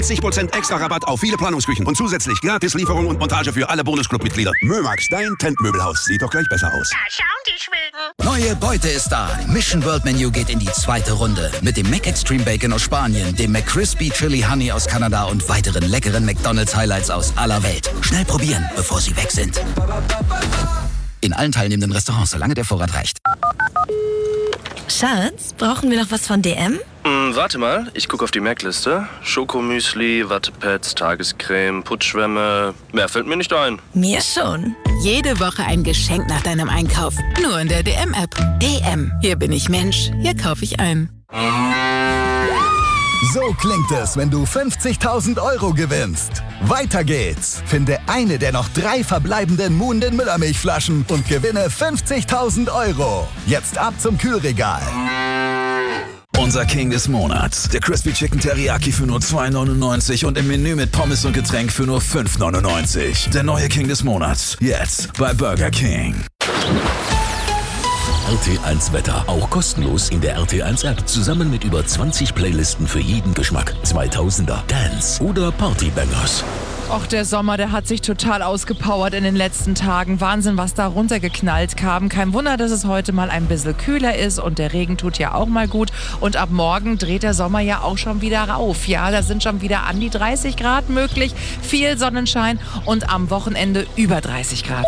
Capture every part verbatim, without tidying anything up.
zwanzig Prozent extra Rabatt auf viele Planungsküchen und zusätzlich gratis Lieferung und Montage für alle Bonusclub-Mitglieder. Mömax, dein Trendmöbelhaus. Sieht doch gleich besser aus. Ja, schauen die Schweden. Neue Beute ist da. Mission World Menu geht in die zweite Runde. Mit dem Mac Extreme Bacon aus Spanien, dem McCrispy Chili Honey aus Kanada und weiteren leckeren McDonald's Highlights aus aller Welt. Schnell probieren, bevor sie weg sind. In allen teilnehmenden Restaurants, solange der Vorrat reicht. Schatz, brauchen wir noch was von D M? Mm, warte mal, ich gucke auf die Mac-Liste. Schokomüsli, Wattepads, Tagescreme, Putschwämme. Mehr fällt mir nicht ein. Mir schon. Jede Woche ein Geschenk nach deinem Einkauf. Nur in der D M-App. D M. Hier bin ich Mensch. Hier kaufe ich ein. So klingt es, wenn du fünfzigtausend Euro gewinnst. Weiter geht's. Finde eine der noch drei verbleibenden Muhnden Müllermilchflaschen und gewinne fünfzigtausend Euro. Jetzt ab zum Kühlregal. Unser King des Monats. Der Crispy Chicken Teriyaki für nur zwei neunundneunzig und im Menü mit Pommes und Getränk für nur fünf neunundneunzig. Der neue King des Monats. Jetzt bei Burger King. R T eins Wetter. Auch kostenlos in der R T eins App. Zusammen mit über zwanzig Playlisten für jeden Geschmack. zweitausender, Dance oder Partybangers. Och, der Sommer, der hat sich total ausgepowert in den letzten Tagen. Wahnsinn, was da runtergeknallt kam. Kein Wunder, dass es heute mal ein bisschen kühler ist und der Regen tut ja auch mal gut. Und ab morgen dreht der Sommer ja auch schon wieder rauf. Ja, da sind schon wieder an die dreißig Grad möglich, viel Sonnenschein und am Wochenende über dreißig Grad.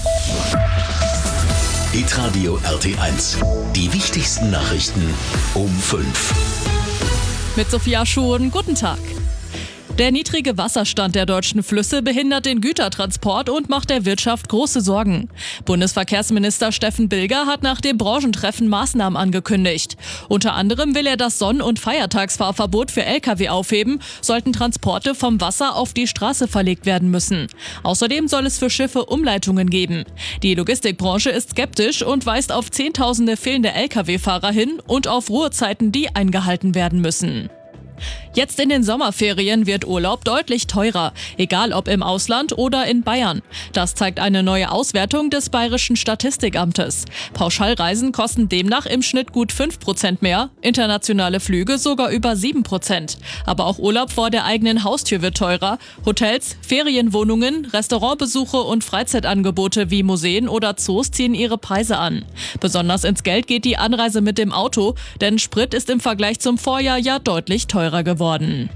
Hitradio R T eins. Die wichtigsten Nachrichten um fünf. Mit Sophia Schuhen, guten Tag. Der niedrige Wasserstand der deutschen Flüsse behindert den Gütertransport und macht der Wirtschaft große Sorgen. Bundesverkehrsminister Steffen Bilger hat nach dem Branchentreffen Maßnahmen angekündigt. Unter anderem will er das Sonn- und Feiertagsfahrverbot für L K W aufheben, sollten Transporte vom Wasser auf die Straße verlegt werden müssen. Außerdem soll es für Schiffe Umleitungen geben. Die Logistikbranche ist skeptisch und weist auf Zehntausende fehlende L K W-Fahrer hin und auf Ruhezeiten, die eingehalten werden müssen. Jetzt in den Sommerferien wird Urlaub deutlich teurer, egal ob im Ausland oder in Bayern. Das zeigt eine neue Auswertung des Bayerischen Statistikamtes. Pauschalreisen kosten demnach im Schnitt gut fünf Prozent mehr, internationale Flüge sogar über sieben Prozent. Aber auch Urlaub vor der eigenen Haustür wird teurer. Hotels, Ferienwohnungen, Restaurantbesuche und Freizeitangebote wie Museen oder Zoos ziehen ihre Preise an. Besonders ins Geld geht die Anreise mit dem Auto, denn Sprit ist im Vergleich zum Vorjahr ja deutlich teurer geworden.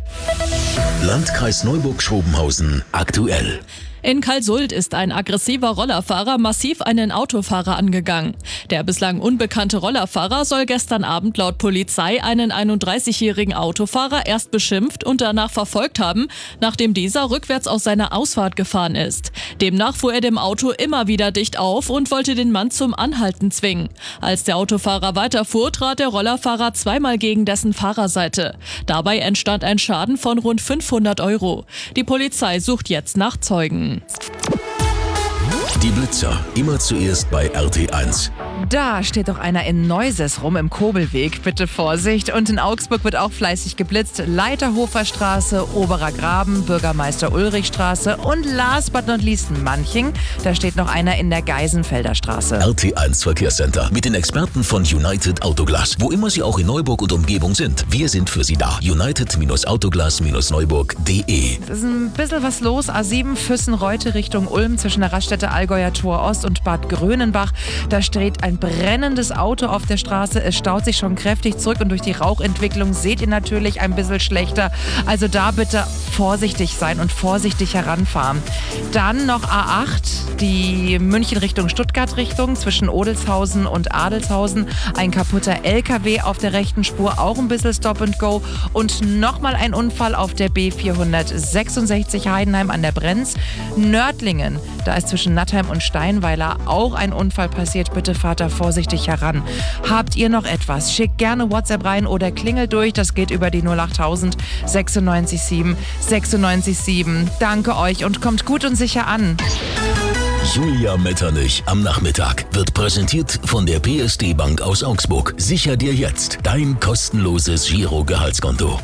Landkreis Neuburg-Schrobenhausen aktuell. In Kalsult ist ein aggressiver Rollerfahrer massiv einen Autofahrer angegangen. Der bislang unbekannte Rollerfahrer soll gestern Abend laut Polizei einen einunddreißigjährigen Autofahrer erst beschimpft und danach verfolgt haben, nachdem dieser rückwärts aus seiner Ausfahrt gefahren ist. Demnach fuhr er dem Auto immer wieder dicht auf und wollte den Mann zum Anhalten zwingen. Als der Autofahrer weiterfuhr, trat der Rollerfahrer zweimal gegen dessen Fahrerseite. Dabei entstand ein Schaden von rund fünfhundert Euro. Die Polizei sucht jetzt nach Zeugen. Die Blitzer, immer zuerst bei R T eins. Da steht doch einer in Neuses rum im Kobelweg. Bitte Vorsicht. Und in Augsburg wird auch fleißig geblitzt. Leiterhofer Straße, Oberer Graben, Bürgermeister Ulrich Straße und last but not least Manching. Da steht noch einer in der Geisenfelder Straße. R T eins Verkehrscenter mit den Experten von United Autoglas. Wo immer Sie auch in Neuburg und Umgebung sind. Wir sind für Sie da. United Autoglas Neuburg punkt de. Es ist ein bisschen was los. A sieben Füssen-Reute Richtung Ulm zwischen der Raststätte Allgäuer Tor Ost und Bad Grönenbach. Da steht ein brennendes Auto auf der Straße. Es staut sich schon kräftig zurück und durch die Rauchentwicklung seht ihr natürlich ein bisschen schlechter. Also da bitte vorsichtig sein und vorsichtig heranfahren. Dann noch A acht, die München Richtung Stuttgart Richtung zwischen Odelshausen und Adelshausen. Ein kaputter L K W auf der rechten Spur, auch ein bisschen Stop and Go. Und nochmal ein Unfall auf der B vierhundertsechsundsechzig Heidenheim an der Brenz. Nördlingen, da ist zwischen Nattheim und Steinweiler auch ein Unfall passiert. Bitte fahrt da vorsichtig heran. Habt ihr noch etwas? Schickt gerne WhatsApp rein oder klingelt durch. Das geht über die null achttausend sechsundneunzig sieben sechsundneunzig sieben. Danke euch und kommt gut und sicher an. Julia Metternich am Nachmittag wird präsentiert von der P S D Bank aus Augsburg. Sicher dir jetzt dein kostenloses Giro-Gehaltskonto.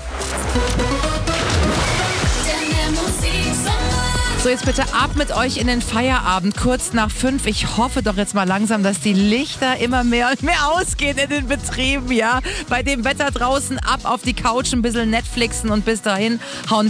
So, jetzt bitte ab mit euch in den Feierabend, kurz nach fünf. Ich hoffe doch jetzt mal langsam, dass die Lichter immer mehr und mehr ausgehen in den Betrieben, ja. Bei dem Wetter draußen ab auf die Couch, ein bisschen Netflixen und bis dahin hauen